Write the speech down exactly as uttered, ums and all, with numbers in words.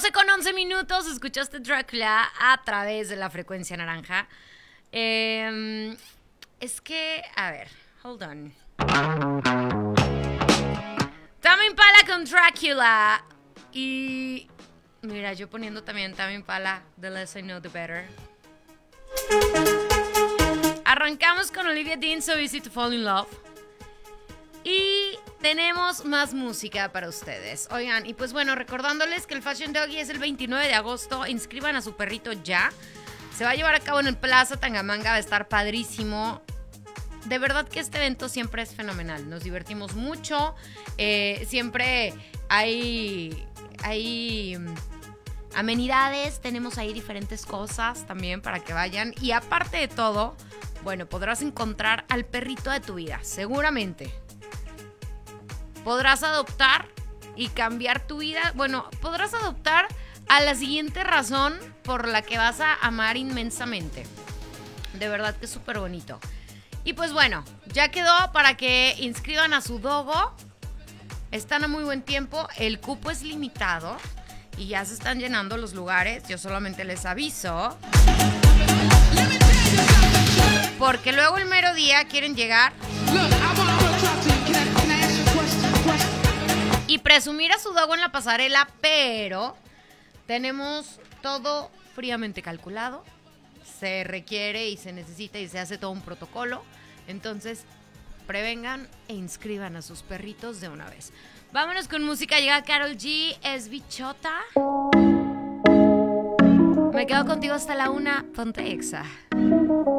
doce con once minutos, escuchaste Drácula a través de la frecuencia naranja. Eh, es que, a ver, hold on. Tame Impala con Drácula. Y mira, yo poniendo también Tame Impala, The Less I Know The Better. Arrancamos con Olivia Dean, So Easy to Fall in Love. Y tenemos más música para ustedes. Oigan, y pues bueno, recordándoles que el Fashion Doggy es el veintinueve de agosto. Inscriban a su perrito ya. Se va a llevar a cabo en el Plaza Tangamanga. Va a estar padrísimo. De verdad que este evento siempre es fenomenal. Nos divertimos mucho. Eh, siempre hay, hay amenidades. Tenemos ahí diferentes cosas también para que vayan. Y aparte de todo, bueno, podrás encontrar al perrito de tu vida. Seguramente. Podrás adoptar y cambiar tu vida. Bueno, podrás adoptar a la siguiente razón por la que vas a amar inmensamente. De verdad que es súper bonito. Y pues bueno, ya quedó para que inscriban a su dogo. Están a muy buen tiempo. El cupo es limitado y ya se están llenando los lugares. Yo solamente les aviso. Porque luego el mero día quieren llegar y presumir a su dogo en la pasarela, pero tenemos todo fríamente calculado. Se requiere y se necesita y se hace todo un protocolo. Entonces, prevengan e inscriban a sus perritos de una vez. Vámonos con música. Llega Karol G, es bichota. Me quedo contigo hasta la una. Ponte Exa.